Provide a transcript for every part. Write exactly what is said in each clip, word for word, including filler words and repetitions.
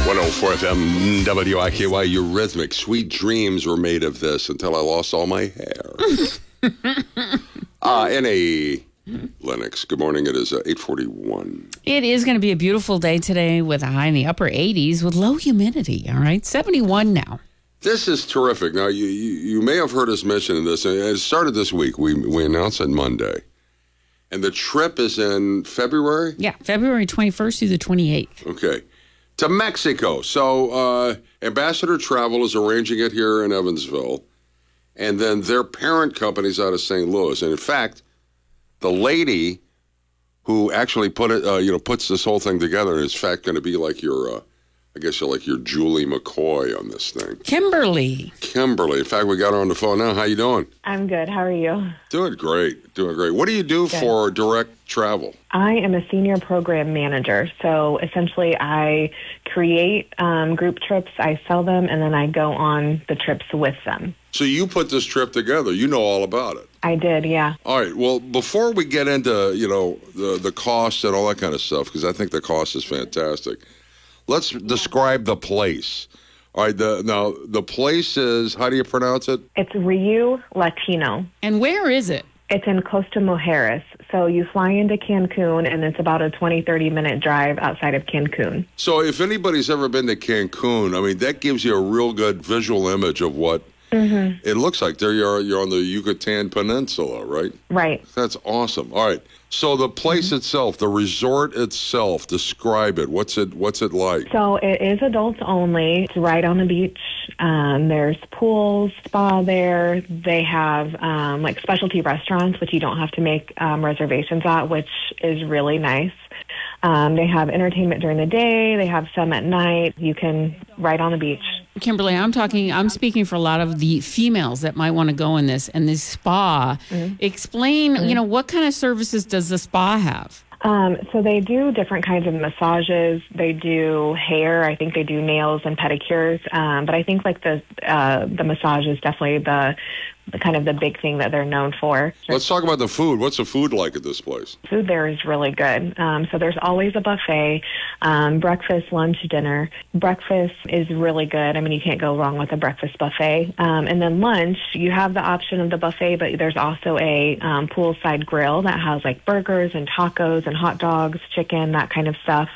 one oh four F M W I K Y, Eurythmics. Sweet dreams were made of this until I lost all my hair. uh, N A Lennox, good morning. It is uh, eight forty-one. It is going to be a beautiful day today with a high in the upper eighties with low humidity, all right? seventy-one now. This is terrific. Now, you, you, you may have heard us mention this. It started this week. We, we announced it Monday. And the trip is in February? Yeah, February twenty-first through the twenty-eighth. Okay. To Mexico. So uh, Ambassador Travel is arranging it here in Evansville. And then their parent company's out of Saint Louis. And in fact, the lady who actually put it, uh, you know, puts this whole thing together is in fact going to be like your, uh, I guess you're like your Julie McCoy on this thing. Kimberly. Kimberly. In fact, we got her on the phone now. How you doing? I'm good. How are you? Doing great. Doing great. What do you do good. for direct travel? I am a senior program manager. So essentially I create um, group trips, I sell them, and then I go on the trips with them. So you put this trip together. You know all about it. I did, yeah. All right. Well, before we get into, you know, the, the cost and all that kind of stuff, because I think the cost is fantastic, let's describe the place. All right. The, now, the place is, how do you pronounce it? It's Riu Latino. And where is it? It's in Costa Mujeres. So you fly into Cancun, and it's about a twenty, thirty-minute drive outside of Cancun. So if anybody's ever been to Cancun, I mean, that gives you a real good visual image of what mm-hmm. it looks like. There you are, you're on the Yucatan Peninsula, right? Right. That's awesome. All right. So the place mm-hmm. itself, the resort itself, describe it. What's it What's it like? So it is adults only. It's right on the beach. Um, there's pools, spa there. They have um, like specialty restaurants, which you don't have to make um, reservations at, which is really nice. Um, they have entertainment during the day. They have some at night. You can right on the beach. Kimberly, I'm talking, I'm speaking for a lot of the females that might want to go in this and this spa. Mm-hmm. Explain, mm-hmm. you know, what kind of services does the spa have? Um, so they do different kinds of massages. They do hair. I think they do nails and pedicures. Um, but I think like the uh, the massage is definitely the, the kind of the big thing that they're known for. Let's talk about the food. What's the food like at this place? Food there is really good. Um, so there's always a buffet, um, breakfast, lunch, dinner. Breakfast is really good. I mean, you can't go wrong with a breakfast buffet. Um, and then lunch, you have the option of the buffet, but there's also a um, poolside grill that has like burgers and tacos and hot dogs, chicken, that kind of stuff.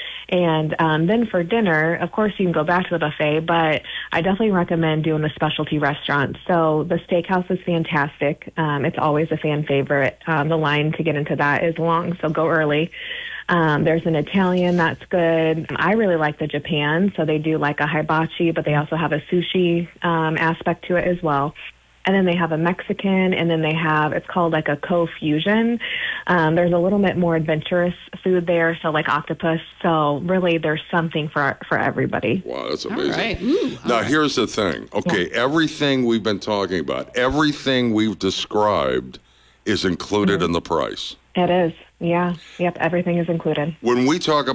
And um, then for dinner, of course, you can go back to the buffet, but I definitely recommend doing the specialty restaurant. So the steakhouse is fantastic. Um, it's always a fan favorite. Um, the line to get into that is long, so go early. Um, there's an Italian that's good. I really like the Japan, so they do like a hibachi, but they also have a sushi um, aspect to it as well. And then they have a Mexican, and then they have, it's called like a co-fusion. Um, there's a little bit more adventurous food there, so like octopus. So really there's something for for everybody. Wow, that's amazing. All right. Ooh, all now, right. here's the thing. Okay, yeah. Everything we've been talking about, everything we've described is included mm-hmm. in the price. It is, yeah. Yep, everything is included. When we talk